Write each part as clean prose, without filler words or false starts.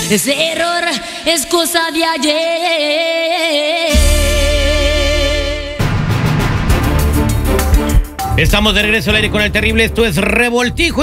Ese error es cosa de ayer. Estamos de regreso al aire con el terrible. Esto es Revoltijo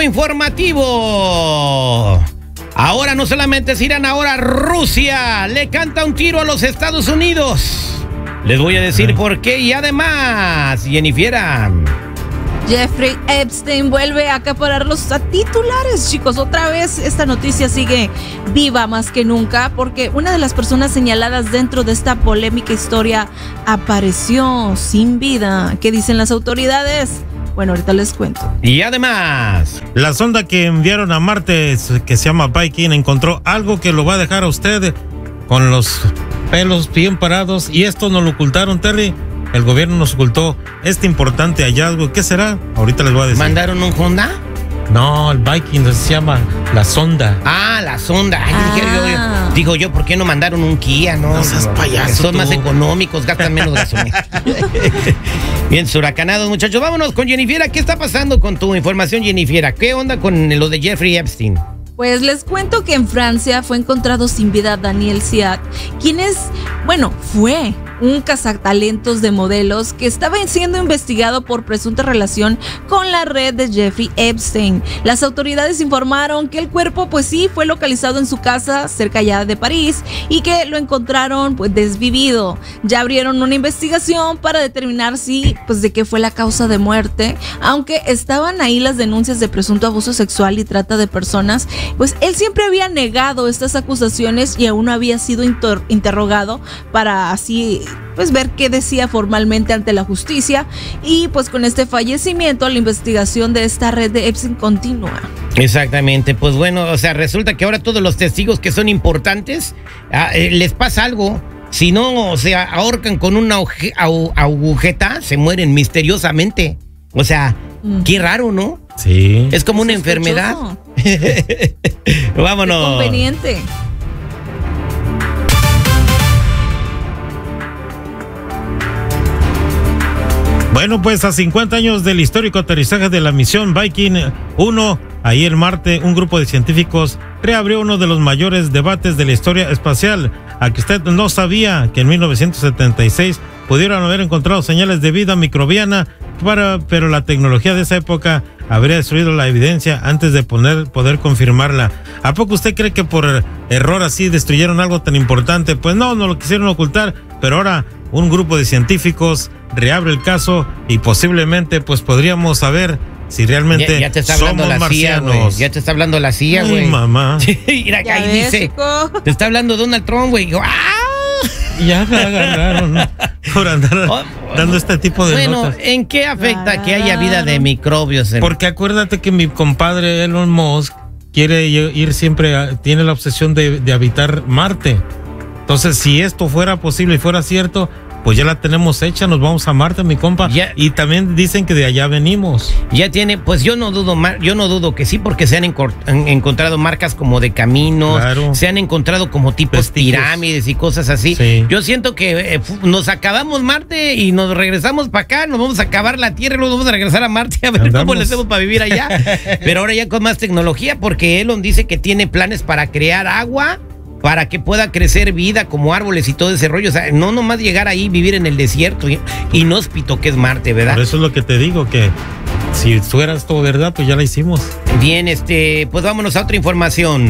Informativo. Ahora no solamente se irán, ahora Rusia le canta un tiro a los Estados Unidos. Les voy a decir por qué y además, Jennifiera. Jeffrey Epstein vuelve a acaparar los titulares, chicos. Otra vez esta noticia sigue viva más que nunca porque una de las personas señaladas dentro de esta polémica historia apareció sin vida. ¿Qué dicen las autoridades? Bueno, ahorita les cuento. Y además, la sonda que enviaron a Marte, que se llama Viking, encontró algo que lo va a dejar a usted con los pelos bien parados. Y esto nos lo ocultaron, Terry. El gobierno nos ocultó este importante hallazgo. ¿Qué será? Ahorita les voy a decir. ¿Mandaron un Honda? No, el Viking se llama la sonda. Ah, la sonda. Ay, digo yo, ¿por qué no mandaron un Kia? No seas payaso. Son más económicos, gastan menos gasolina. Bien, suracanados, muchachos. Vámonos con Jennifiera. ¿Qué está pasando con tu información, Jennifiera? ¿Qué onda con lo de Jeffrey Epstein? Pues les cuento que en Francia fue encontrado sin vida Daniel Siat, quien fue un cazatalentos de modelos que estaba siendo investigado por presunta relación con la red de Jeffrey Epstein. Las autoridades informaron que el cuerpo pues sí fue localizado en su casa cerca ya de París y que lo encontraron pues desvivido. Ya abrieron una investigación para determinar si pues de qué fue la causa de muerte, aunque estaban ahí las denuncias de presunto abuso sexual y trata de personas. Pues él siempre había negado estas acusaciones y aún no había sido interrogado para así pues ver qué decía formalmente ante la justicia. Y pues con este fallecimiento la investigación de esta red de Epstein continúa. Exactamente, pues bueno, o sea, resulta que ahora todos los testigos que son importantes les pasa algo. Si no se ahorcan con una agujeta, se mueren misteriosamente. O sea, qué raro, ¿no? Sí. Es como una enfermedad. Vámonos. Qué conveniente. Bueno, pues a 50 años del histórico aterrizaje de la misión Viking 1, ahí en Marte, un grupo de científicos reabrió uno de los mayores debates de la historia espacial. A que usted no sabía que en 1976 pudieron haber encontrado señales de vida microbiana, pero la tecnología de esa época habría destruido la evidencia antes de poder confirmarla. ¿A poco usted cree que por error así destruyeron algo tan importante? Pues no lo quisieron ocultar, pero ahora un grupo de científicos reabre el caso y posiblemente pues podríamos saber si realmente ya te está hablando somos la CIA, marcianos. Ya te está hablando la CIA, güey. Ay, mamá. Mira, Ya ahí ves, dice, chico. te está hablando Donald Trump, güey. Ya me agarraron por andar dando este tipo de notas. ¿En qué afecta que haya vida de microbios? Porque acuérdate que mi compadre Elon Musk quiere ir siempre, tiene la obsesión de habitar Marte. Entonces, si esto fuera posible y fuera cierto, pues ya la tenemos hecha, nos vamos a Marte, mi compa. Ya. Y también dicen que de allá venimos. Ya tiene, pues yo no dudo que sí, porque se han encontrado marcas como de caminos, claro. Se han encontrado como tipos Vestigios. Pirámides y cosas así. Sí. Yo siento que nos acabamos Marte y nos regresamos para acá, nos vamos a acabar la Tierra y luego vamos a regresar a Marte a ver cómo le hacemos para vivir allá. Pero ahora ya con más tecnología, porque Elon dice que tiene planes para crear agua, para que pueda crecer vida como árboles y todo ese rollo. O sea, no nomás llegar ahí, vivir en el desierto inhóspito que es Marte, ¿verdad? Por eso es lo que te digo, que si fuera esto verdad, pues ya la hicimos. Bien, pues vámonos a otra información.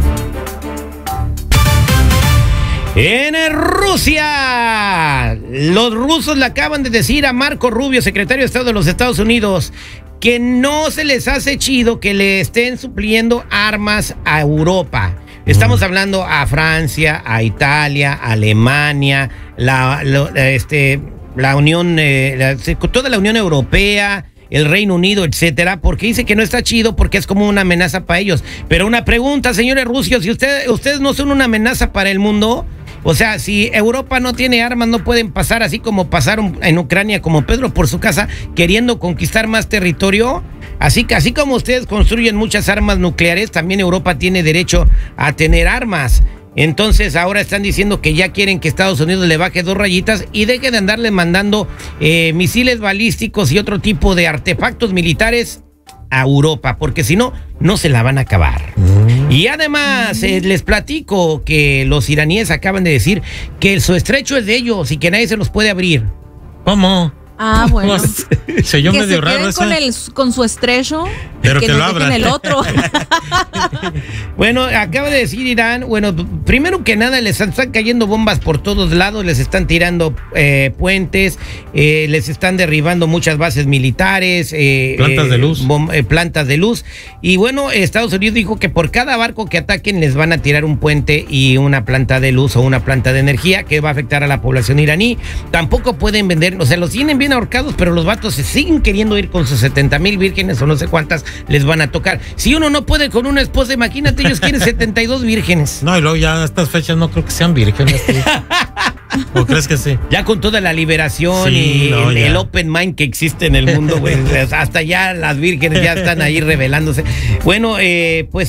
En Rusia, los rusos le acaban de decir a Marco Rubio, secretario de Estado de los Estados Unidos, que no se les hace chido que le estén supliendo armas a Europa. Estamos hablando a Francia, a Italia, a Alemania, la Unión, toda la Unión Europea, el Reino Unido, etcétera, porque dice que no está chido porque es como una amenaza para ellos. Pero una pregunta, señores rusos, si ustedes no son una amenaza para el mundo, o sea, si Europa no tiene armas, no pueden pasar así como pasaron en Ucrania, como Pedro por su casa, queriendo conquistar más territorio. Así como ustedes construyen muchas armas nucleares, también Europa tiene derecho a tener armas. Entonces ahora están diciendo que ya quieren que Estados Unidos le baje 2 rayitas y deje de andarle mandando misiles balísticos y otro tipo de artefactos militares a Europa, porque si no, no se la van a acabar. Y además, les platico que los iraníes acaban de decir que su estrecho es de ellos y que nadie se los puede abrir. ¿Cómo? Ah, bueno. Se oyó que medio se raro queden eso. con su estrecho, Pero que que lo nos dejen abran. el otro. Bueno, acaba de decir Irán, bueno, primero que nada les están cayendo bombas por todos lados, les están tirando puentes, les están derribando muchas bases militares, plantas de luz. Plantas de luz. Y bueno, Estados Unidos dijo que por cada barco que ataquen les van a tirar un puente y una planta de luz o una planta de energía que va a afectar a la población iraní. Tampoco pueden vender, o sea, los tienen bien ahorcados, pero los vatos se siguen queriendo ir con sus 70,000 vírgenes o no sé cuántas les van a tocar. Si uno no puede con una esposa, imagínate, ellos quieren 72 vírgenes. No, y luego ya a estas fechas no creo que sean vírgenes. ¿Tú? ¿O crees que sí? Ya con toda la liberación Sí, y no, el open mind que existe en el mundo, güey, hasta ya las vírgenes ya están ahí revelándose. Bueno, pues